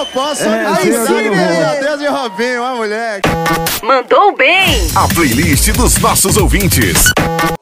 Eu posso. Aí sim, meu Deus, e Robinho, ó, moleque. Mandou bem. A playlist dos nossos ouvintes.